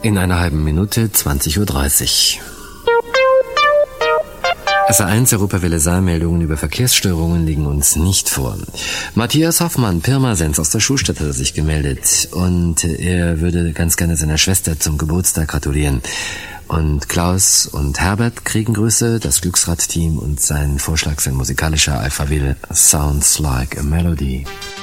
In einer halben Minute 20:30 Uhr. SA1 Europawelle Saalmeldungen über Verkehrsstörungen liegen uns nicht vor. Matthias Hoffmann, Pirmasens aus der Schulstadt, hat sich gemeldet und er würde ganz gerne seiner Schwester zum Geburtstag gratulieren. Und Klaus und Herbert kriegen Grüße, das Glücksrad-Team, und sein Vorschlag, sein musikalischer Alphaville Sounds Like a Melody.